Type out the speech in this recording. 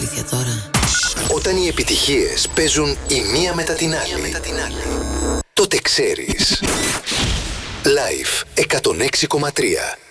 αλήθεια τώρα. Όταν οι επιτυχίες παίζουν η μία μετά την άλλη, τότε ξέρεις. Live 106,3.